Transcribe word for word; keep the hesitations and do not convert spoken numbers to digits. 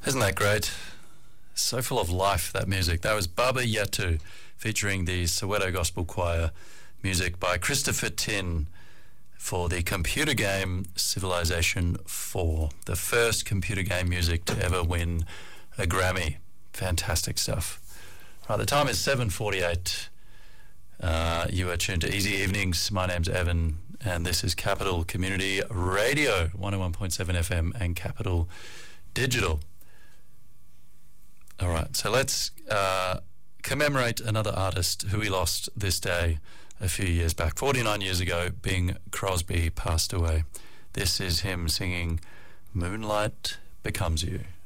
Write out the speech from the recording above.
Isn't that great? So full of life, that music. That was Baba Yatu featuring the Soweto Gospel Choir, music by Christopher Tin for the computer game Civilization four, the first computer game music to ever win a Grammy. Fantastic stuff. Right, the time is seven forty-eight. Uh, you are tuned to Easy Evenings. My name's Evan, and this is Capital Community Radio, one oh one point seven F M and Capital Digital. All right, so let's uh, commemorate another artist who we lost this day a few years back. forty-nine years ago, Bing Crosby passed away. This is him singing Moonlight Becomes You.